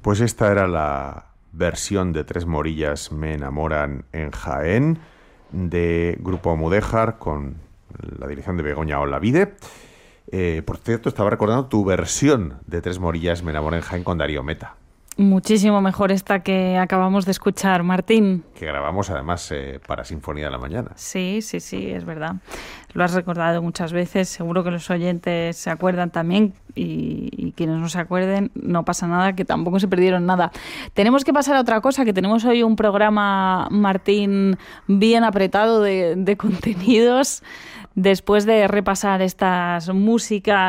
Pues esta era la versión de Tres Morillas me enamoran en Jaén, de Grupo Mudéjar, con la dirección de Begoña Olavide. Por cierto, estaba recordando tu versión de Tres Morillas me enamoran en Jaén con Darío Meta. Muchísimo mejor esta que acabamos de escuchar, Martín. Que grabamos además para Sinfonía de la Mañana. Sí, es verdad. Lo has recordado muchas veces, seguro que los oyentes se acuerdan también y quienes no se acuerden, no pasa nada, que tampoco se perdieron nada. Tenemos que pasar a otra cosa, que tenemos hoy un programa, Martín, bien apretado de contenidos. Después de repasar estas músicas